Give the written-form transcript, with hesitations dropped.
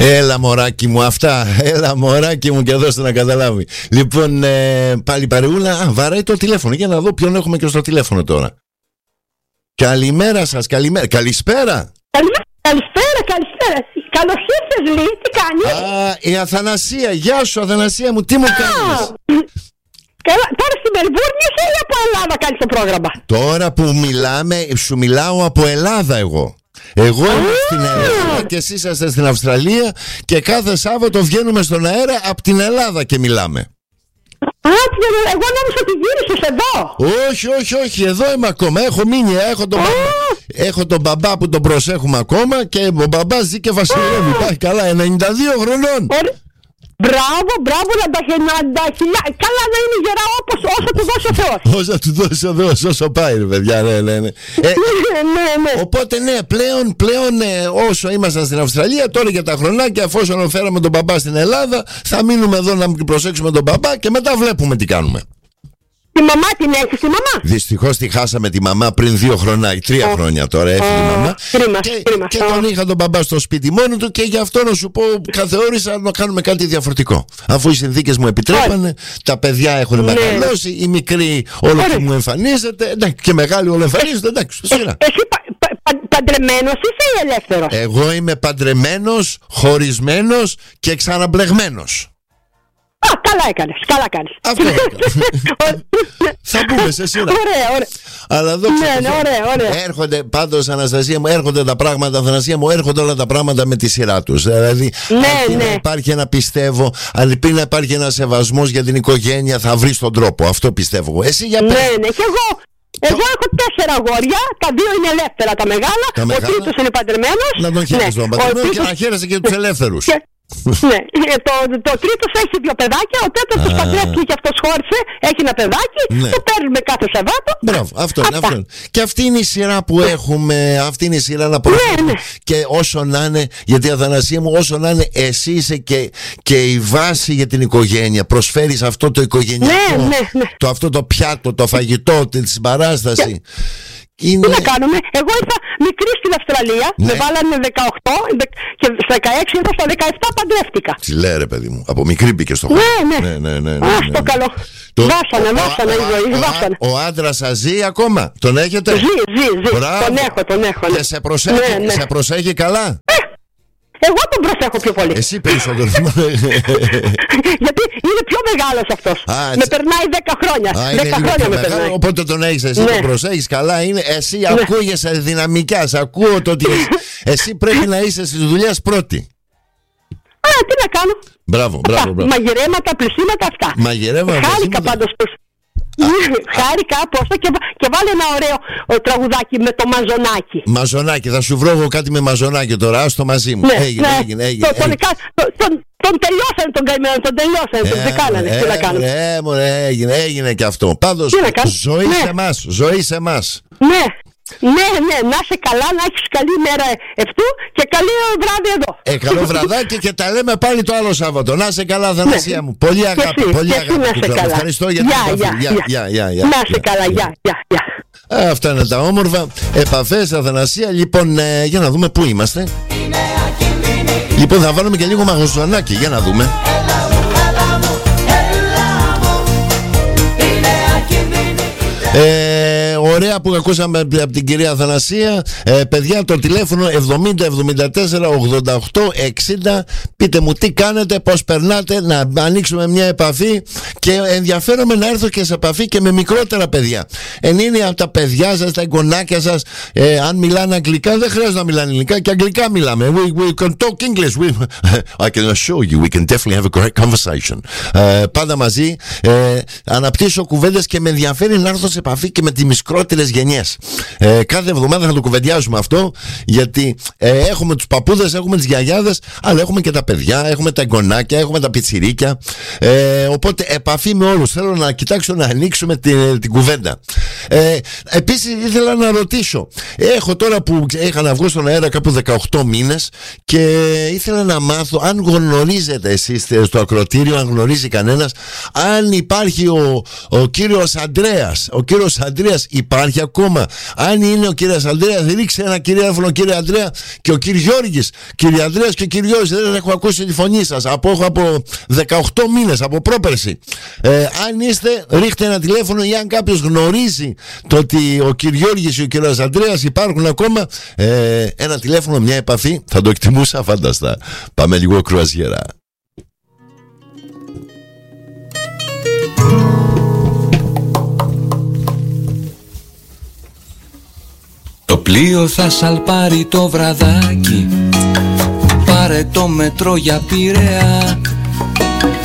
Έλα μωράκι μου αυτά. Έλα μωράκι μου και δώστε να καταλάβει. Λοιπόν, πάλι παρεούλα. Βαράει το τηλέφωνο. Για να δω ποιον έχουμε και στο τηλέφωνο τώρα. Καλημέρα σας, καλημέρα. Καλησπέρα. Καλησπέρα. Καλώς ήρθες, Λί, τι κάνεις? Η Αθανασία. Γεια σου, Αθανασία μου, τι μου κάνεις? Καλά, τώρα στη Μελβούρνη είσαι ή από Ελλάδα κάνεις το πρόγραμμα? Τώρα που μιλάμε, σου μιλάω από Ελλάδα εγώ. Εγώ είμαι στην Ελλάδα και εσείς είσαστε στην Αυστραλία και κάθε Σάββατο βγαίνουμε στον αέρα από την Ελλάδα και μιλάμε. Εγώ νόμιζα ότι γύρισες εδώ. Όχι, εδώ είμαι ακόμα. Έχω μείνει, έχω τον μπαμπά που τον προσέχουμε ακόμα και ο μπαμπάς ζει και βασιλεύει. Πάει καλά, 92 χρονών. Μπράβο, να τα χιλιά. Καλά να είναι γερά όσο του δώσει ο Θεός. Όσο του δώσει ο Θεός, όσο πάει ρε παιδιά, ναι. Οπότε πλέον όσο ήμασταν στην Αυστραλία, τώρα για τα χρονάκια, αφόσον φέραμε τον μπαμπά στην Ελλάδα, θα μείνουμε εδώ να προσέξουμε τον μπαμπά και μετά βλέπουμε τι κάνουμε. Τη μαμά την έχεις, τη μαμά? Δυστυχώς τη χάσαμε τη μαμά πριν 2 χρόνια, 3 χρόνια τώρα έφυγε η μαμά. Και τον είχα τον μπαμπά στο σπίτι μόνο του και γι' αυτό να σου πω καθεώρησα να κάνουμε κάτι διαφορετικό. Αφού οι συνθήκες μου επιτρέπανε, τα παιδιά έχουν μεγαλώσει, η μικρή όλο που μου εμφανίζεται, εντάξει, και μεγάλη όλο εμφανίζεται, εντάξει, σειρά. Εσύ παντρεμένος είσαι ή ελεύθερος? Εγώ είμαι παντρεμένος, χωρισμένος και ξαναμπλεγμένος. Καλά κάνεις. Αυτό θα μπούμε σε σειρά. Ωραία. Αλλά εδώ έρχονται πάντως, Αναστασία μου, έρχονται τα πράγματα, Αθανασία μου, έρχονται όλα τα πράγματα με τη σειρά τους. Δηλαδή, αν υπάρχει ένα, πιστεύω, αν να υπάρχει ένα σεβασμός για την οικογένεια, θα βρεις τον τρόπο. Αυτό πιστεύω. Εσύ για πες. Ναι, και εγώ έχω 4 αγόρια, τα 2 είναι ελεύθερα τα μεγάλα, ο τρίτος είναι παντρεμένος. Να τον χαίρεσαι τον παντρεμένο και να χαίρεσαι και τους ελεύθερους. Ναι, το τρίτος έχει 2 παιδάκια, ο τέταρτος παντρεύτηκε και αυτός χώρισε, έχει ένα παιδάκι, το παίρνουμε κάθε Σαββάτο. Μπράβο, αυτό είναι. Και αυτή είναι η σειρά που έχουμε, αυτή είναι η σειρά να προσέχουμε. Και όσο να είναι, γιατί Αθανασία μου, όσο να είναι, εσύ είσαι και η βάση για την οικογένεια. Προσφέρεις αυτό το οικογενειακό, αυτό το πιάτο, το φαγητό, τη συμπαράσταση. Τι να κάνουμε, εγώ ήρθα μικρή στην Αυστραλία, με βάλανε 18 και στα 16 ήρθα στα 17 παντρεύτηκα. Τι λέει ρε παιδί μου, από μικρή μπήκε στο χώρο. Ναι. Αυτό καλό. Βάσανε η ζωή. Ο άντρας σας ζει ακόμα, τον έχετε? Ζει, τον έχω. Και σε προσέχει καλά? Εγώ τον προσέχω πιο πολύ. Εσύ περισσότερο. Γιατί είναι πιο μεγάλος αυτός. Με περνάει 10 χρόνια. 10 χρόνια με περνάει. Οπότε τον έχεις, εσύ τον προσέχεις καλά. Εσύ ακούγεσαι δυναμικά. Ακούω το ότι εσύ πρέπει να είσαι στις δουλειές πρώτη. Τι να κάνω. Μπράβο. Μαγειρέματα, πλησίματα, αυτά. Χάρηκα πάντως. Χάρηκα απόστο και βάλε ένα ωραίο τραγουδάκι με το μαζονάκι. Μαζονάκι, θα σου βρω εγώ κάτι με μαζονάκι τώρα. Άστο μαζί μου. Έγινε. Τον τελειώσανε τον καημένο, τον κάνανε. Τι να κάνουμε. Έγινε και αυτό. Πάντως ζωή σε εμάς. Ναι, να είσαι καλά, να έχεις καλή μέρα αυτού και καλή βράδυ εδώ. Καλό βραδάκι και τα λέμε πάλι το άλλο Σάββατο. Να είσαι καλά, Αθανασία μου. Πολύ αγάπη. Ευχαριστώ για την επαφή. Να είσαι καλά, γεια. Αυτά είναι τα όμορφα επαφές, Αθανασία. Λοιπόν, για να δούμε πού είμαστε. Λοιπόν, θα βάλουμε και λίγο μαγαζονάκι, για να δούμε. Ωραία που ακούσαμε από την κυρία Αθανασία. Παιδιά, το τηλέφωνο 70 74 88 60. Πείτε μου τι κάνετε, πώς περνάτε, να ανοίξουμε μια επαφή. Και ενδιαφέρομαι να έρθω και σε επαφή και με μικρότερα παιδιά. Είναι από τα παιδιά σας, τα εγγονάκια σας. Αν μιλάνε αγγλικά, δεν χρειάζεται να μιλάνε ελληνικά, και αγγλικά μιλάμε. We can talk English. I can assure you, we can definitely have a great conversation. Πάντα μαζί. Αναπτύσσω κουβέντες και με ενδιαφέρει να έρθω σε επαφή και με τις μικρότερες γενιές. Κάθε εβδομάδα θα το κουβεντιάζουμε αυτό, γιατί έχουμε τους παππούδες, έχουμε τις γιαγιάδες, αλλά έχουμε και τα παιδιά, έχουμε τα εγγονάκια, έχουμε τα πιτσιρίκια. Οπότε επαφή με όλους. Θέλω να κοιτάξω να ανοίξουμε την κουβέντα. Επίσης ήθελα να ρωτήσω, έχω τώρα που είχα να βγω στον αέρα κάπου 18 μήνες και ήθελα να μάθω αν γνωρίζετε εσείς στο ακροατήριο, αν γνωρίζει κανένας, αν υπάρχει ο κύριος Ανδρέας, ο κύριος Αντρέας υπάρχει ακόμα? Αν είναι ο κύριος Αντρέας, ρίξε ένα τηλέφωνο, κύριε Αντρέα, και ο κύριος Γιώργης. Κύριε Αντρέας και κύριε Γιώργης, δεν έχω ακούσει τη φωνή σας από 18 μήνες, από πρόπερση. Αν είστε, ρίχτε ένα τηλέφωνο, ή αν κάποιος γνωρίζει το ότι ο κύριος Γιώργης και ο κύριος Αντρέας υπάρχουν ακόμα, ένα τηλέφωνο, μια επαφή, θα το εκτιμούσα φανταστά. Πάμε λίγο κρουαζιέρα. Το πλοίο θα σαλπάρει το βραδάκι, πάρε το μετρό για Πειραιά.